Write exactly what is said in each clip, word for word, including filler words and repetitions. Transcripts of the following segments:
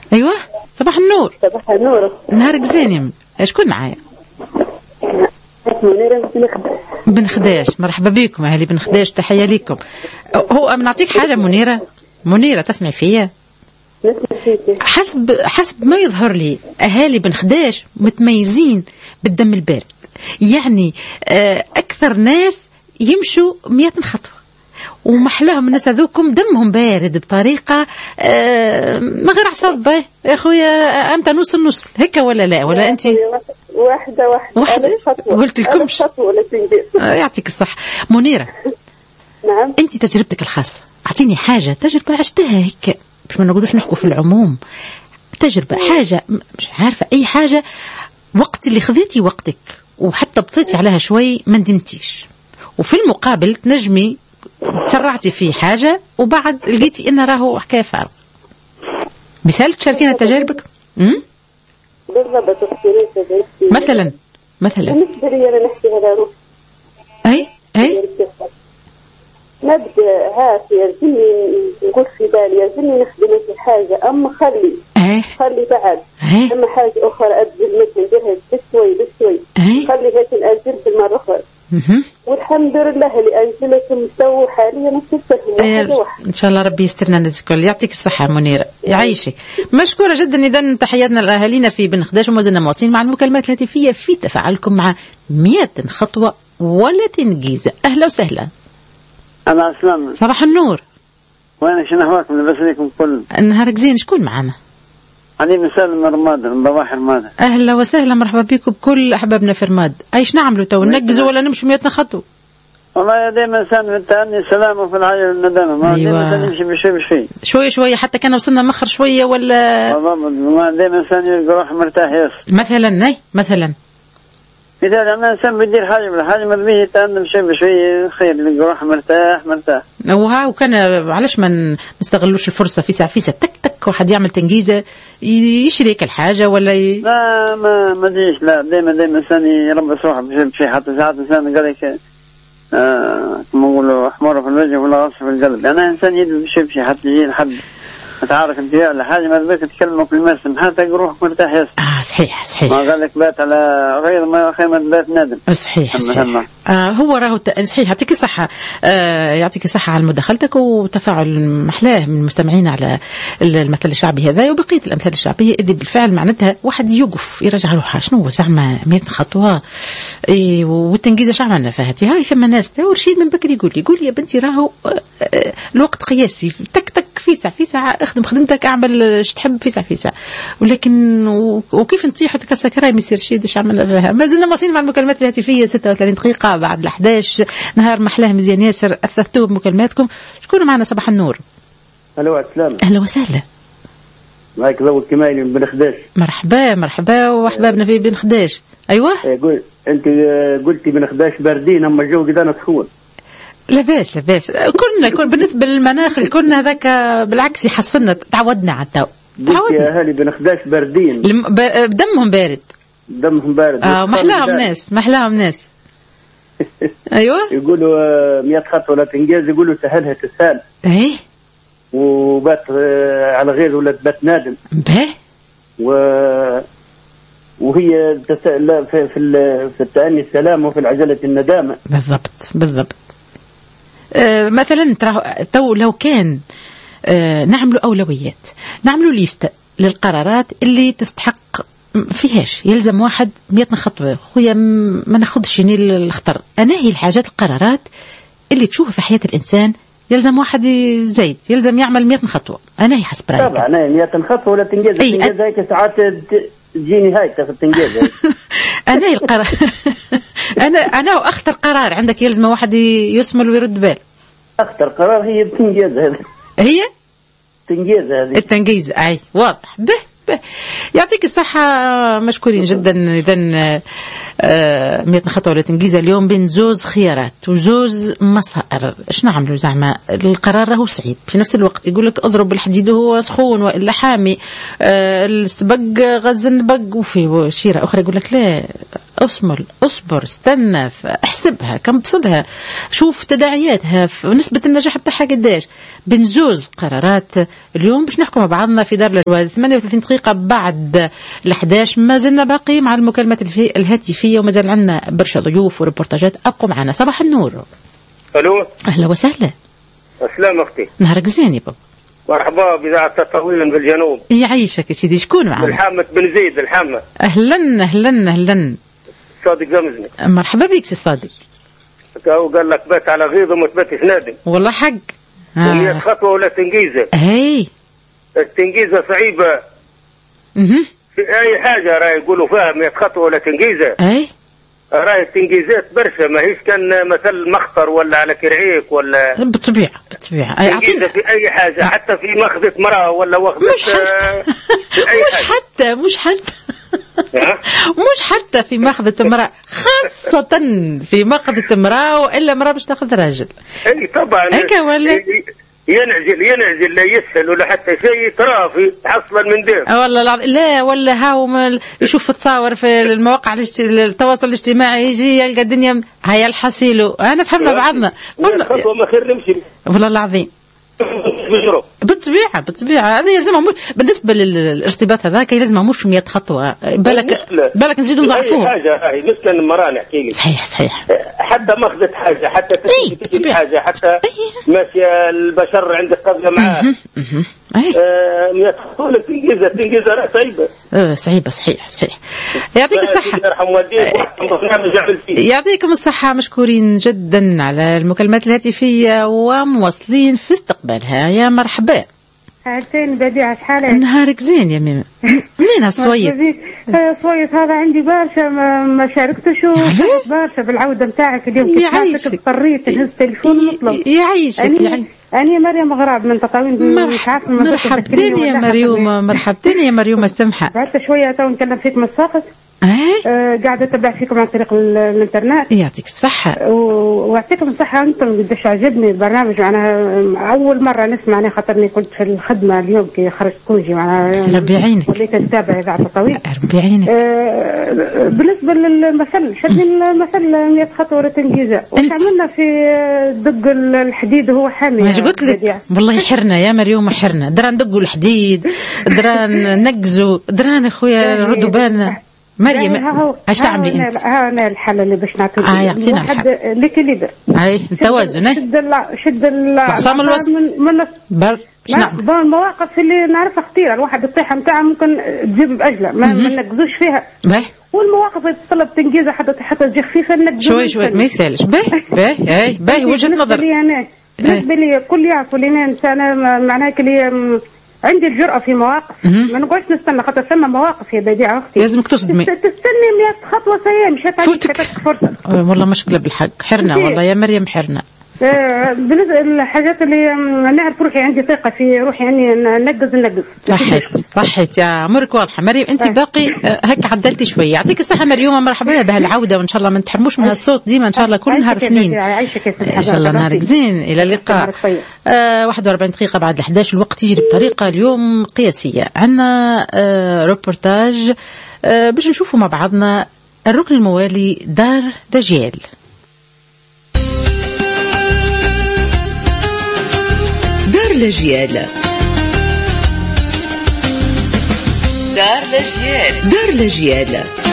ايوه صباح النور. صباح النور. نهارك زين. شكون معايا؟ منيرة بن خداش. بن خداش، مرحبا بكم اهلي بن خداش، تحيه لكم. هو نعطيك حاجه منيره. منيره تسمعي فيا؟ حسب حسب ما يظهر لي اهالي بن خداش متميزين بالدم البارد، يعني اكثر ناس يمشوا مئة خطوه، ومحلاهم الناس هذوكم دمهم بارد بطريقه آه ما غير عصب. يا خويا انت نص النص هيك ولا لا؟ ولا انت واحده واحده واحده قلت لكمش آه يعطيك الصح. منيره نعم، انت تجربتك الخاصه، اعطيني حاجه تجربه عشتها هيك، مش ما نقولوش نحكوا في العموم، تجربه حاجه مش عارفه اي حاجه وقت اللي خذيتي وقتك وحتى بطيتي عليها شوي ما ندمتيش، وفي المقابل تنجمي تسرعتي في حاجة وبعد لقيتي إنه راهو حكاية فارغة. مثال تشاركينا تجاربك؟ امم بالضبط. مثلا مثلا بالنسبة لي أنا نحكي هذا روح. أي أي نبدأ هاك يلزمني نقول في بالي يلزمني نخدم في حاجة، أما خلي أي خلي بعد أي أما حاجة أخرى أبدل مثل نديرها بشوي بشوي خلي هيك الأجل في المرة أخرى. والحمد لله اللي أنزلت مستوى حاليا مستسهل. إن شاء الله ربي يسترنا الناس الكل. يعطيك الصحة منيرة، يعيشك. مشكورة جدا. إذا تحياتنا لأهالينا في بن خداش، وما زلنا مواصلين مع المكالمات الهاتفية في تفاعلكم مع مئة خطوة ولا تنجيزة. أهلا وسهلا. أنا أسلام. صباح النور. وين شنو أخباركم؟ لبس لكم كل نهارك زين. شكون معنا؟ علي مسالم من رمادة، من بواحي رمادة. أهلا وسهلا، مرحبا بكم بكل أحبابنا في رماد. أيش نعملوا تو؟ ننجزوا ولا نمشوا مئة خطوة؟ والله دائما إنسان في التأني السلام وفي العيال والندامة، ما أيوة. دائما نمشي بشوي بشوي شوية شوية حتى كان وصلنا مخر شوية ولا والله دائما إنسان يلقى روح مرتاح يس. مثلا أي مثلا مثال أنا إنسان بدير حاجة ولا حاجة ما بيه يتأنى بشوي بشوي خير، يلقى روح مرتاح مرتاح. وها وكان علاش ما نستغلوش الفرصة في ساعة في ساعة تك تك واحد يعمل تنجيزة يشريك الحاجة ولا ي... لا ما ما ديش لا دائما دائما إنسان يربص روحه بشوي بشوي، حتى ساعات إنسان قال لك آه كما نقولوا حمارة في الوجه ولا غص في القلب. أنا إنسان يد بشوي بشوي حتى يجي لحد تعرف انت ولا حاجه ما بدك تتكلموا في المرسم حتى روحك مرتاح يس. اه صحيح صحيح. ما قال لك بات على غير ما خير ما بات نادم. صحيح صحيح. آه هو راهو صحيح. يعطيك الصحه. آه يعطيك الصحه على مداخلتك وتفاعل محلاه من المستمعين على المثل الشعبي هذا وبقيه الامثال الشعبيه اللي بالفعل معناتها واحد يوقف يرجع روحه شنو هو زعما مئة خطوه إيه والتنجيزه شو عملنا فهاتي هاي فما ناس ورشيد من بكري يقول لي يقول لي يا بنتي راهو آه الوقت قياسي تك تك في ساعه في ساعه اخدم خدمتك اعمل ايش تحب في ساعه في ساعه، ولكن وكيف نطيح وتكسر كراي ما يصير شيء ايش عملنا فيها. ما زلنا واصلين مع المكالمات الهاتفيه ستة وثلاثين دقيقه بعد الأحداش نهار محلاه مزيان ياسر اثثتوه بمكالماتكم. شكون معنا؟ صباح النور. الو السلام. اهلا وسهلا. معك ضوء كمالي من بن خداش. مرحبا مرحبا واحبابنا في بن خداش. ايوه قول انت قلتي بن خداش باردين اما الجو قدانا سخون. لاباس لاباس كنا كنا بالنسبه للمناخ كنا هذاك بالعكس يحصلنا تعودنا على التو تعودنا. اهالي بن خداش باردين دمهم بارد دمهم بارد اه محلاهم ناس محلاهم ناس. ايوه يقولوا مئة خطوه لا تنجاز يقولوا سهلها تسهل ايه وبات على غير ولا بات نادم به و وهي في في في التأني السلام وفي العجله الندامه. بالضبط بالضبط. آه مثلا تو لو كان آه نعملوا أولويات، نعملوا ليستة للقرارات اللي تستحق فيهاش يلزم واحد مئة خطوة خويا ما ناخدش يعني الخطر. أنا هي الحاجات القرارات اللي تشوفها في حياة الإنسان يلزم واحد زايد يلزم يعمل مئة خطوة. أنا هي حسب رأيي طبعا أنا مئة خطوة ولا تنجز تنجز هيك ساعات تجيني هاي في التنجيز. أنا القرار أنا أنا وأخطر قرار عندك يلزم واحد يسمل ويرد بال. أخطر قرار هي التنجيز هذا. هي تنجيز هذه التنجيز أي واضح به به. يعطيك الصحة مشكورين جدا. إذن آه مئة خطوة ولا تنجيزة اليوم بين زوز خيارات وزوز مسائر. اش نعملوا زعما؟ القرار راهو صعيب، في نفس الوقت يقول لك اضرب الحديد وهو سخون والا حامي، آه السبق غزن بق، وفي شيرة اخرى يقول لك لا اصمل اصبر استنى احسبها كم بصلها شوف تداعياتها نسبة النجاح بتاعها قداش. بنزوز قرارات اليوم باش نحكم مع بعضنا في دار الجواد. ثمانية وثلاثين دقيقة بعد الأحداش، ما زلنا باقي مع المكالمات الهاتفية وما زال عندنا برشا ضيوف وريبورتاجات. أبقوا معنا. صباح النور. الو أهلا وسهلا. السلام أختي. نهارك زين يا بابا. مرحبا بإذاعة تطاوين في الجنوب. يعيشك يا سيدي. شكون معنا؟ الحامة بن زيد الحامة. أهلا أهلا أهلا. صادق زمزمي. مرحبا بك سي صادق. هو قال لك بات على غيظ وما تباتش نادم. والله حق. ومية خطوة ولا تنجيزة. هي التنجيزة صعيبة. اها. في أي حاجة راي يقولوا فيها مية خطوة ولا تنجيزة. أي. راي التنجيزات برشا، ما هيش كان مثل مخطر ولا على كرعيك ولا. بالطبيعة بالطبيعة. تنجيزة في أي حاجة، حتى في مخذة مرأة ولا وخذة. مش حتى. مش حتى مش حتى. مش حتى في ماخذة امرأة، خاصة في ماخذة امرأة وإلا امرأة باش تاخذ راجل. اي طبعا. هيك ولا ينعجل ينعجل لا يسهل ولا حتى شيء ترافي حصلا من دير. والله لا ولا هاو يشوف تصاور في المواقع التواصل الاجتماعي يجي يلقى الدنيا هيا الحصيلو. أنا فهمنا بعضنا. خطوة ما خير نمشي. والله العظيم. بالطبيعة بالطبيعة هذه لازمها مش بالنسبة للارتباط هذاك لازمها مش مية خطوة. بالك بالك نزيدوا نضعفوه. حاجة هاي نسكن المرأة نحكي لك. صحيح صحيح. حتى ماخذت حاجة حتى تشتري حاجة حتى ماشية البشر عندك قبل معاه. آه مية خطوة لك تنجزها تنجزها لا صعيبة. اه صعيبة صحيح صحيح. يعطيك الصحة. يرحم والديك يعطيكم الصحة. مشكورين جدا على المكالمات الهاتفية ومواصلين في استقبالها. يا مرحبا. عارفين بديعة شحالك؟ نهارك زين يا ميمة. منين هالصويت؟ صويت هذا عندي برشا ما, ما شاركتش برشا بالعودة نتاعك اليوم. يعيشك. اضطريت نهز تليفون ونطلب. يعيشك يعيشك. أنا مريم غراب من تطاوين. مرحب مرحبتين يا مريومة مرحبتين يا مريومة السمحة. بعد شوية تو نكلم فيك من الساقط. آه قاعدة أتبع فيكم عن طريق الإنترنت. يعطيك الصحة. ويعطيكم الصحة أنتم قديش عجبني البرنامج. معناها أول مرة نسمع. أنا خاطرني كنت في الخدمة اليوم كي خرجت كونجي. معناها ربي يعينك. وليت نتابع إذاعة الطويل. ربي يعينك. آه بالنسبة للمثل شدني المثل مية خطوة ولا تنجيزة. وش عملنا في دق الحديد وهو حامي؟ ماش قلت لك والله حرنا يا مريوم حرنا. درا ندقوا الحديد درا نقزوا درا خويا العدبان. مريم ايش تعملي انت؟ ها انا الحل اللي باش نعطيك. اه يعطينا الحل. ليكيليبر. اي التوازن. شد ال شد الاعصام الوسط من, من بر باش نعمل المواقف اللي نعرفها خطيره. الواحد الطيحه نتاعها ممكن تجيب باجله ما, ما نقزوش فيها. باهي. والمواقف اللي تطلب تنجيزها حتى حتى تجي خفيفه نقزو شوي شوي ما يسالش. باهي باهي اي باهي وجهه نظر. بالنسبه لي كل يعرفوا لي انا معناها كلي عندي الجرأة في مواقف. ما نقعدش نستنى خاطر ثم مواقف يا بديعة أختي. لازمك تصدمي. تستني مية خطوة سيئة مش هتعطيك فرصة. والله مشكلة بالحق حرنا والله يا مريم حرنا. آه بالنسبة للحاجات اللي نعرف روحي عندي ثقة في روحي يعني ننقز ننقز. صحيت صحيت يا أمورك واضحة مريم. أنت باقي هيك عدلتي شوية. يعطيك الصحة مريومة. مرحبا بهالعودة وإن شاء الله ما نتحرموش من هالصوت ديما إن شاء الله كل نهار اثنين. إن شاء الله نهارك زين. إلى اللقاء. آه واحد وأربعين دقيقة بعد الحداش. الوقت يجري بطريقة اليوم قياسية. عندنا آه روبورتاج آه باش نشوفوا مع بعضنا الركن الموالي دار دجيل. دار لجيال. دار لجيال. دار لجيال.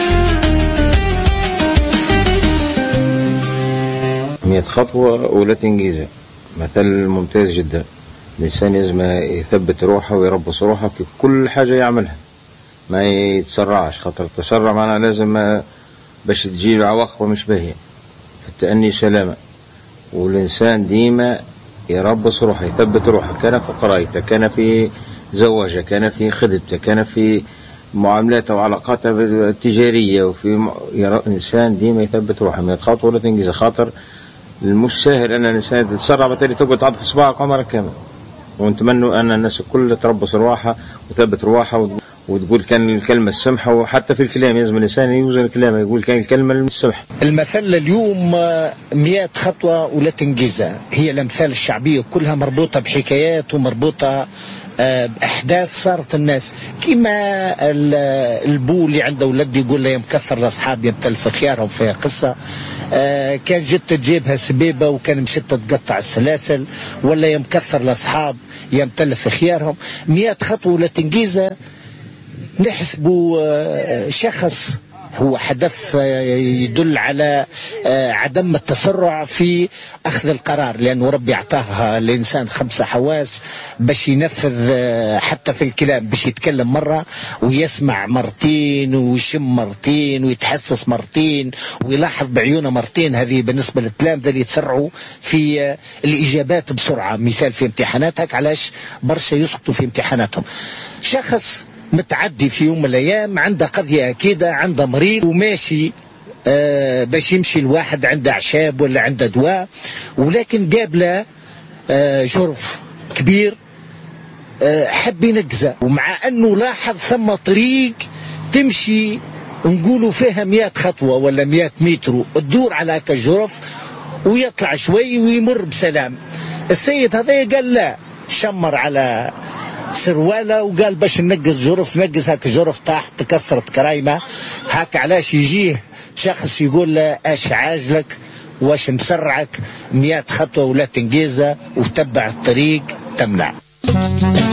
مية خطوة ولا تنجيزة مثل ممتاز جدا. الإنسان لازم يثبت روحه ويربص روحه في كل حاجة يعملها ما يتسرعش. خاطر التسرع معنا لازم باش تجي عواقب مش باهية. في التأني سلامة. والإنسان ديما يربص روحه يثبت روحه. كان في قرايته كان في زواجه كان في خدمته كان في معاملاته وعلاقاته التجارية وفي الإنسان ديما يثبت روحه. ما يتخاطر ولا تنجز. خاطر المش سهل أن الإنسان تتسرع بالتالي تقعد تعض في صباعك عمرك كامل. ونتمنى أن الناس الكل تربص رواحها وثبت رواحها وتقول كان الكلمة السمحة. وحتى في الكلام لازم الإنسان يوزن كلامه، يقول كان الكلمة السمحة. المثل اليوم مئة خطوة ولا تنجزها، هي الأمثال الشعبية كلها مربوطة بحكايات ومربوطة بأحداث صارت الناس. كما البو اللي عنده ولد يقول له يمكثر الأصحاب يمتلف خيارهم، فيها قصة. آه كان جت تجيبها سبيبة وكان مشت تقطع السلاسل، ولا يمكثر الأصحاب يمتلف خيارهم. مئة خطوة ولا تنجيزة نحسبوا آه شخص هو حدث يدل على عدم التسرع في أخذ القرار، لأنه ربي أعطاها الإنسان خمسة حواس باش ينفذ حتى في الكلام، باش يتكلم مرة ويسمع مرتين ويشم مرتين ويتحسس مرتين ويلاحظ بعيونه مرتين. هذه بالنسبة للتلامذة اللي يتسرعوا في الإجابات بسرعة. مثال في امتحاناتك علاش برشا يسقطوا في امتحاناتهم. شخص متعدي في يوم من الأيام عنده قضية أكيدة، عنده مريض وماشي آه باش يمشي الواحد عنده أعشاب ولا عنده دواء، ولكن قابله آه جرف كبير آه حب ينقزه، ومع أنه لاحظ ثم طريق تمشي نقولوا فيها مئة خطوة ولا مئة متر، تدور على هكا الجرف ويطلع شوي ويمر بسلام. السيد هذا قال لا، شمر على سرواله وقال باش ننقز جرف، نقز هاك جرف طاح تكسرت كرايمه. هاك علاش يجيه شخص يقول له اش عاجلك واش مسرعك، مئة خطوه ولا تنجيزه وتبع الطريق تمنع.